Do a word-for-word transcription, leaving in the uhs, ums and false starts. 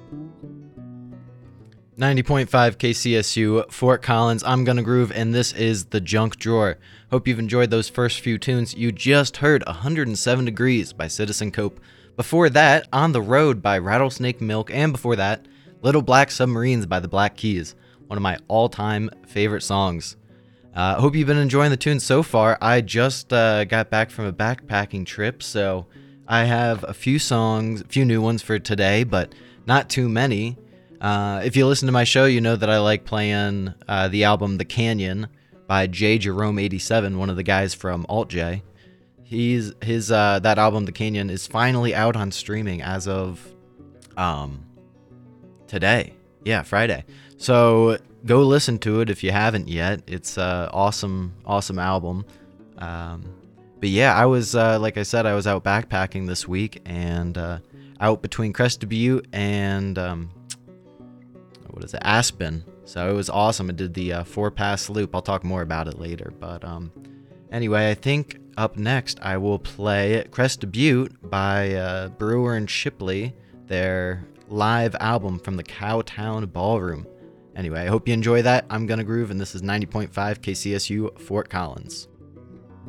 ninety point five K C S U, Fort Collins, I'm Gonna Groove, and this is The Junk Drawer. Hope you've enjoyed those first few tunes. You just heard one hundred seven Degrees by Citizen Cope. Before that, On the Road by Rattlesnake Milk, and before that, Little Black Submarines by the Black Keys, one of my all-time favorite songs. I uh, hope you've been enjoying the tunes so far. I just uh, got back from a backpacking trip, so I have a few songs, a few new ones for today, but not too many. Uh, if you listen to my show, you know that I like playing uh, the album The Canyon by J Jerome eighty-seven, one of the guys from Alt J. He's his uh, that album The Canyon is finally out on streaming as of um today. Yeah, Friday. So go listen to it if you haven't yet. It's a awesome, awesome album. Um, but yeah, I was uh, like I said, I was out backpacking this week and uh, out between Crested Butte and um, what is it, Aspen. So it was awesome. I did the uh, four pass loop. I'll talk more about it later. But um, anyway, I think up next I will play Crested Butte by uh, Brewer and Shipley, their live album from the Cowtown Ballroom. Anyway, I hope you enjoy that. I'm Gonna Groove, and this is ninety point five K C S U, Fort Collins.